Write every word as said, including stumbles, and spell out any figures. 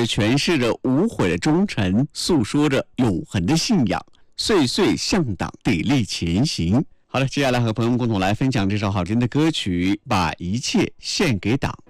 诠释着无悔的忠诚，诉说着永恒的信仰，岁岁向党，砥砺前行。好了，接下来和朋友们共同来分享这首好听的歌曲《把一切献给党》。